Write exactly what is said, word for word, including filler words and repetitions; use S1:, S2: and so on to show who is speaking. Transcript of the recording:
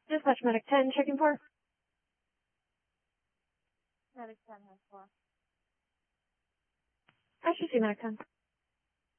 S1: Dispatch Medic ten, checking for.
S2: Medic ten has four.
S1: I should see Medic ten.